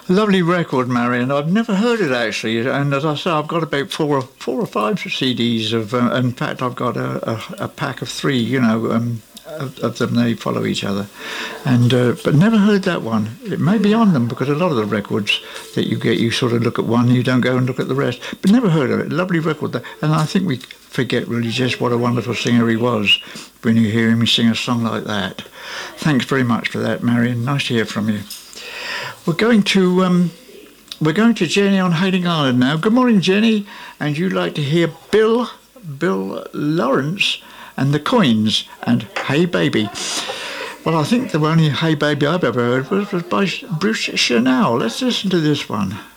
Lovely record, Marion. I've never heard it actually, and as I say, I've got about four or five CDs of. In fact, I've got a pack of three. Of them. They follow each other, and but never heard that one. It may be on them because a lot of the records that you get, you sort of look at one, you don't go and look at the rest. But never heard of it. Lovely record, and I think we forget really just what a wonderful singer he was when you hear him sing a song like that. Thanks very much for that, Marion. Nice to hear from you. We're going to Jenny on Hayling Island now. Good morning, Jenny. And you'd like to hear Bill Lawrence and the Coins and Hey Baby. Well, I think the only Hey Baby I've ever heard was by Bruce Chanel. Let's listen to this one.